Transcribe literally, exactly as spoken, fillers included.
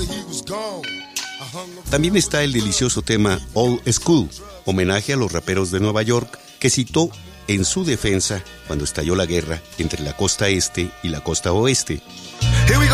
También está el delicioso tema Old School, homenaje a los raperos de Nueva York, que citó en su defensa cuando estalló la guerra entre la costa este y la costa oeste. Here we go.